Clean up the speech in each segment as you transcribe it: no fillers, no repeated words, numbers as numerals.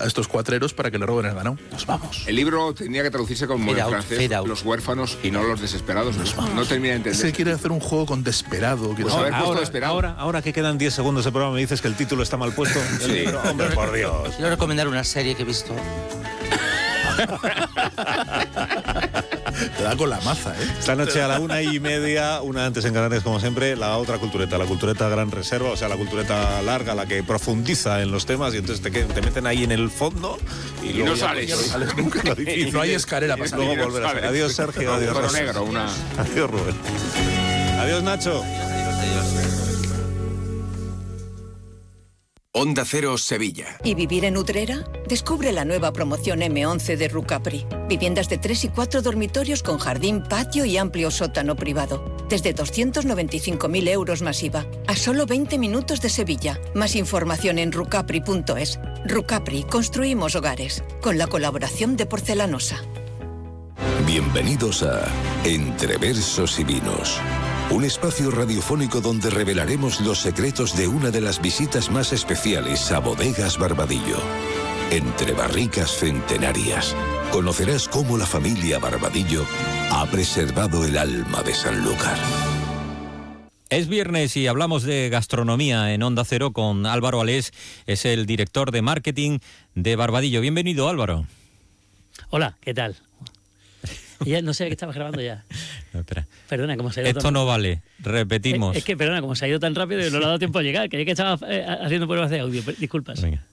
a estos cuatreros para que le roben el ganado. Nos vamos. El libro tendría que traducirse como en francés, los huérfanos y no los desesperados. No termina de entender. Se quiere hacer un juego con desesperado. Pues ahora que quedan 10 segundos de programa me dices que el título está mal puesto. Sí. Hombre, por Dios. Quiero recomendar una serie que he visto. Te da con la maza, ¿eh? Esta noche a la 1:30, una antes en Canarias como siempre, la otra cultureta, la cultureta Gran Reserva, o sea, la cultureta larga, la que profundiza en los temas y entonces te meten ahí en el fondo y no sales. Nunca. Y no hay escalera para salir. Luego volver a salir. Adiós, Sergio. Adiós, Rosa. Negro, Adiós, Rubén. Adiós, Nacho. Onda Cero Sevilla. ¿Y vivir en Utrera? Descubre la nueva promoción M11 de Rucapri. Viviendas de 3 y 4 dormitorios con jardín, patio y amplio sótano privado. Desde 295.000 euros más IVA. A solo 20 minutos de Sevilla. Más información en rucapri.es. Rucapri, construimos hogares. Con la colaboración de Porcelanosa. Bienvenidos a Entre Versos y Vinos. Un espacio radiofónico donde revelaremos los secretos de una de las visitas más especiales a Bodegas Barbadillo. Entre barricas centenarias, conocerás cómo la familia Barbadillo ha preservado el alma de Sanlúcar. Es viernes y hablamos de gastronomía en Onda Cero con Álvaro Alés, es el director de marketing de Barbadillo. Bienvenido, Álvaro. Hola, ¿qué tal? Ya no sé que estabas grabando ya. No, espera. Perdona, ¿cómo se ha ido Esto no vale, repetimos. Es que, perdona, como se ha ido tan rápido y no le ha dado tiempo a llegar. Creí que estaba haciendo pruebas de audio. Disculpas. Venga.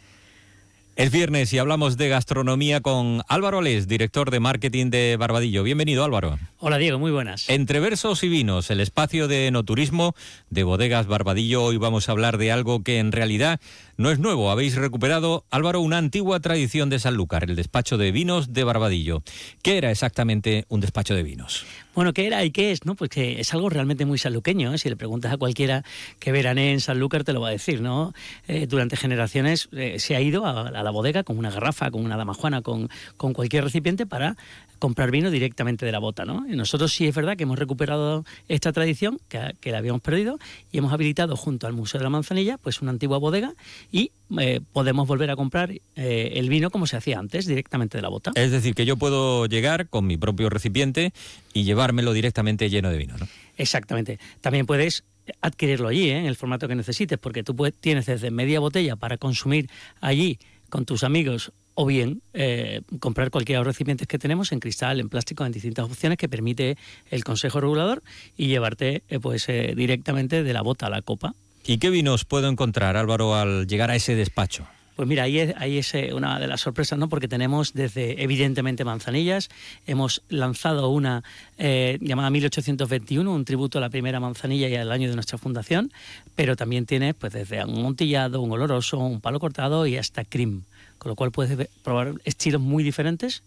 Es viernes y hablamos de gastronomía con Álvaro Alés, director de marketing de Barbadillo. Bienvenido, Álvaro. Hola, Diego, muy buenas. Entre versos y vinos, el espacio de enoturismo de Bodegas Barbadillo. Hoy vamos a hablar de algo que en realidad no es nuevo. Habéis recuperado, Álvaro, una antigua tradición de Sanlúcar, el despacho de vinos de Barbadillo. ¿Qué era exactamente un despacho de vinos? Bueno, ¿qué era y qué es? ¿No? Pues que es algo realmente muy sanluqueño, ¿eh? Si le preguntas a cualquiera que veranee en Sanlúcar te lo va a decir, ¿no? Durante generaciones se ha ido a la bodega con una garrafa, con una damajuana, con cualquier recipiente para comprar vino directamente de la bota, ¿no? Y nosotros sí es verdad que hemos recuperado esta tradición que la habíamos perdido y hemos habilitado junto al Museo de la Manzanilla pues una antigua bodega y podemos volver a comprar el vino como se hacía antes, directamente de la bota. Es decir, que yo puedo llegar con mi propio recipiente y llevármelo directamente lleno de vino, ¿no? Exactamente. También puedes adquirirlo allí, en el formato que necesites, porque tú tienes desde media botella para consumir allí con tus amigos o bien comprar cualquiera de los recipientes que tenemos en cristal, en plástico, en distintas opciones que permite el Consejo Regulador y llevarte directamente de la bota a la copa. ¿Y qué vinos puedo encontrar, Álvaro, al llegar a ese despacho? Pues mira, ahí es una de las sorpresas, ¿no? Porque tenemos desde, evidentemente, manzanillas. Hemos lanzado una llamada 1821, un tributo a la primera manzanilla y al año de nuestra fundación, pero también tienes pues desde un montillado, un oloroso, un palo cortado y hasta cream, con lo cual puedes probar estilos muy diferentes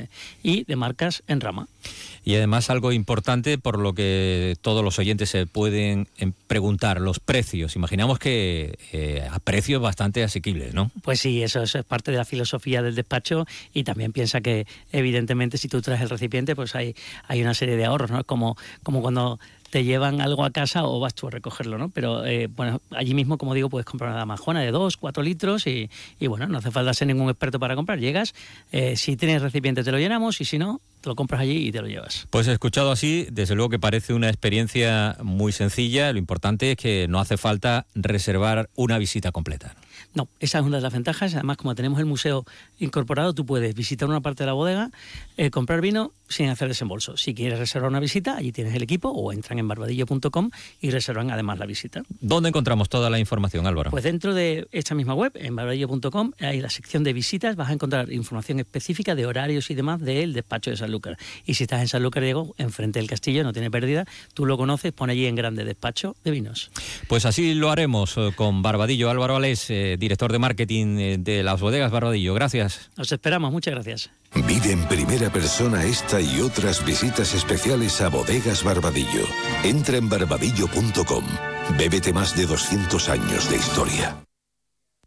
y de marcas en rama. Y además algo importante por lo que todos los oyentes se pueden preguntar, los precios. Imaginamos que a precios bastante asequibles, ¿no? Pues sí, eso es parte de la filosofía del despacho y también piensa que evidentemente si tú traes el recipiente pues hay una serie de ahorros, ¿no? Como cuando te llevan algo a casa o vas tú a recogerlo, ¿no? Pero bueno, allí mismo, como digo, puedes comprar una damajuana de 2-4 litros y bueno, no hace falta ser ningún experto para comprar. Llegas, si tienes recipiente te lo llenamos y si no, te lo compras allí y te lo llevas. Pues escuchado así, desde luego que parece una experiencia muy sencilla. Lo importante es que no hace falta reservar una visita completa. No, esa es una de las ventajas. Además, como tenemos el museo incorporado, tú puedes visitar una parte de la bodega, comprar vino sin hacer desembolso. Si quieres reservar una visita, allí tienes el equipo o entran en barbadillo.com y reservan además la visita. ¿Dónde encontramos toda la información, Álvaro? Pues dentro de esta misma web, en barbadillo.com, hay la sección de visitas, vas a encontrar información específica de horarios y demás del despacho de Sanlúcar. Y si estás en Sanlúcar, Diego, enfrente del castillo, no tiene pérdida, tú lo conoces, pon allí en grande despacho de vinos. Pues así lo haremos con Barbadillo. Álvaro Alés, director de marketing de las bodegas Barbadillo. Gracias. Os esperamos, muchas gracias. Vive en primera persona esta y otras visitas especiales a Bodegas Barbadillo. Entra en barbadillo.com. Bébete más de 200 años de historia.